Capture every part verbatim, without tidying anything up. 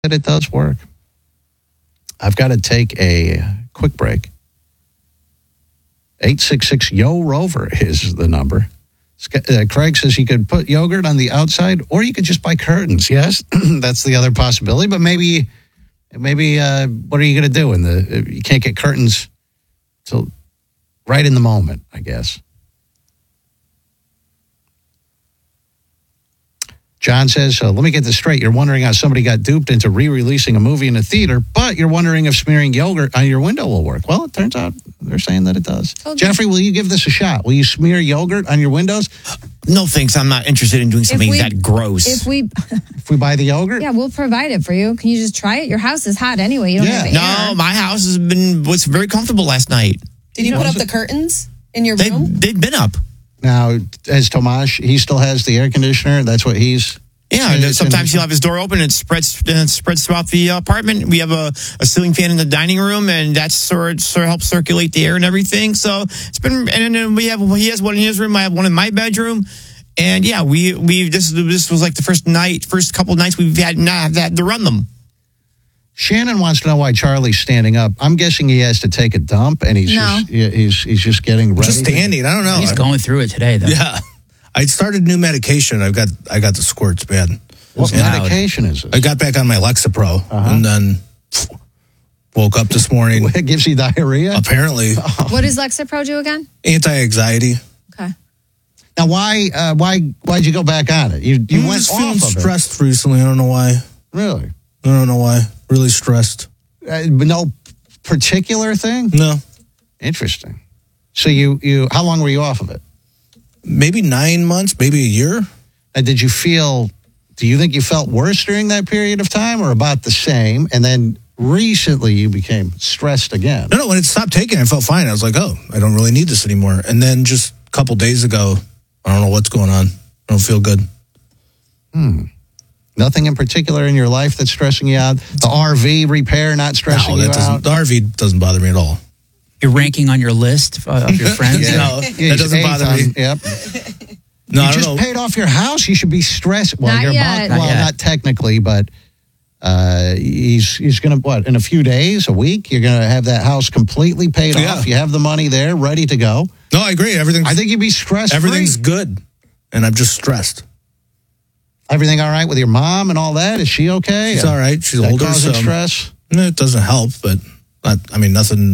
that it does work. I've got to take a quick break. eight six six, Y O Rover is the number. Uh, Craig says you could put yogurt on the outside, or you could just buy curtains. Yes, that's the other possibility. But maybe, maybe, uh, what are you going to do? In the you can't get curtains till right in the moment, I guess. John says, uh, let me get this straight. You're wondering how somebody got duped into re-releasing a movie in a theater, but you're wondering if smearing yogurt on your window will work. Well, it turns out they're saying that it does. Okay. Jeffrey, will you give this a shot? Will you smear yogurt on your windows? No, thanks. I'm not interested in doing something we, that gross. If we if we buy the yogurt? Yeah, we'll provide it for you. Can you just try it? Your house is hot anyway. You don't yeah. have No, air. my house has been was very comfortable last night. Did you, you put up the curtains in your they, room? They've been up. Now, as Tomash, he still has the air conditioner. That's what he's... Yeah, and sometimes he'll have his door open and it spreads and it spreads throughout the apartment. We have a, a ceiling fan in the dining room, and that sort of, sort of helps circulate the air and everything. So it's been, and then we have he has one in his room, I have one in my bedroom, and yeah, we we this this was like the first night, first couple of nights we've had not had to run them. Shannon wants to know why Charlie's standing up. I'm guessing he has to take a dump, and he's no. just he's he's just getting ready. Just standing. I don't know. He's going through it today, though. Yeah. I started new medication. I've got I got the squirts bad. What medication is it? I got back on my Lexapro, uh-huh. and then woke up this morning. It gives you diarrhea? Apparently. What does Lexapro do again? Anti-anxiety. Okay. Now, why uh, why why'd you go back on it? You you I'm went just off feeling of it. stressed recently. I don't know why. Really? I don't know why. Really stressed. Uh, no particular thing? No. Interesting. So you you how long were you off of it? Maybe nine months, maybe a year. And did you feel, do you think you felt worse during that period of time, or about the same? And then recently you became stressed again? No, no, when it stopped taking, I felt fine. I was like, oh, I don't really need this anymore. And then just a couple days ago, I don't know what's going on. I don't feel good. Hmm. Nothing in particular in your life that's stressing you out? The R V repair not stressing no, that you doesn't, out? The R V doesn't bother me at all. You're ranking on your list of your friends? Yeah. No, Yeah, that doesn't bother on, me. Yep. No, you I don't just know. paid off your house. You should be stressed. Well, Not you're yet. about, well, Not yet. not technically, but uh, he's he's going to, what, in a few days, a week, you're going to have that house completely paid Yeah. off. You have the money there, ready to go. No, I agree. Everything's, I think you'd be stressed. everything's good, and I'm just stressed. Everything all right with your mom and all that? Is she okay? She's all right. She's Is that older, causing so stress? no, it doesn't help, but not, I mean, nothing,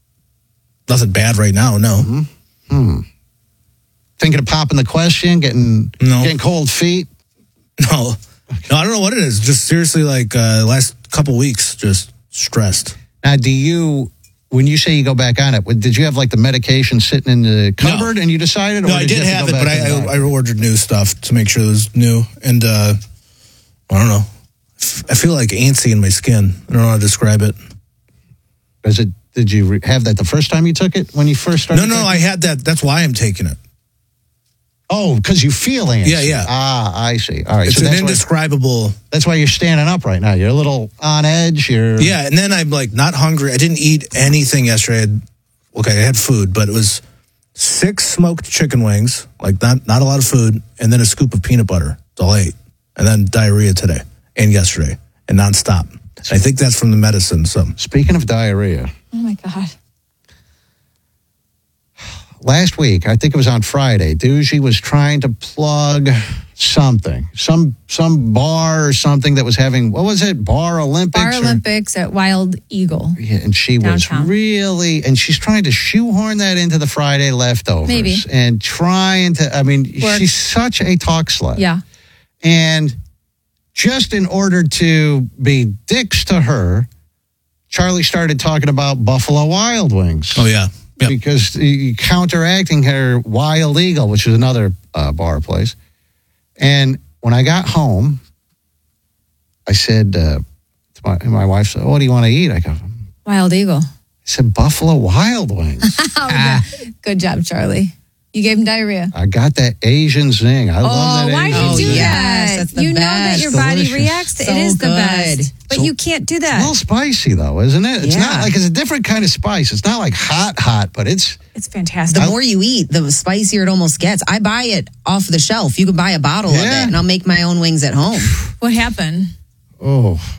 nothing bad right now. No. Mm-hmm. Hmm. Thinking of popping the question, getting No. getting cold feet. No, no, I don't know what it is. Just seriously, like uh, last couple weeks, just stressed. Now, do you, when you say you go back on it, did you have like the medication sitting in the cupboard and you decided? Or No, I did you did have, have to it, go but back and I, buy I it? I ordered new stuff to make sure it was new, and uh, I don't know. F- I feel like antsy in my skin. I don't know how to describe it. Is it? Did you re- have that the first time you took it when you first started? No, no, taking I it? had that. That's why I'm taking it. Oh, because you feel antsy. Yeah, yeah. Ah, I see. All right, It's so an that's why, indescribable. that's why you're standing up right now. You're a little on edge. You're Yeah, and then I'm like not hungry. I didn't eat anything yesterday. I had, okay, I had food, but it was six smoked chicken wings, like not not a lot of food, and then a scoop of peanut butter. That's all I ate, and then diarrhea today and yesterday, and nonstop. And I think that's from the medicine. So Speaking of diarrhea, Oh my God. last week, I think it was on Friday, Doogie was trying to plug something, some some bar or something that was having, what was it, Bar Olympics? Bar or- Olympics at Wild Eagle. Yeah, and she Downtown. was really, and she's trying to shoehorn that into the Friday leftovers. Maybe. And trying to, I mean, Work. she's such a talk slut. Yeah. And just in order to be dicks to her, Charlie started talking about Buffalo Wild Wings. oh yeah, yep. Because he- counteracting her Wild Eagle, which is another uh, bar place. And when I got home, I said, uh, to my, my wife said, what do you want to eat? I go, I Wild Eagle. said, Buffalo Wild Wings. Oh, good. Good job, Charlie. You gave him diarrhea. I got that Asian zing. I love Oh, that why Asian did you do zing. yes, that? that's the you know that best. your body Delicious. reacts to So it. Is the good. best. But So- you can't do It's a that. little spicy, though, isn't it? It's Yeah. not like it's a different kind of spice. It's not like hot, hot, but it's It's fantastic. The more you eat, the spicier it almost gets. I buy it off the shelf. You can buy a bottle of Yeah. it, and I'll make my own wings at home. What happened? oh,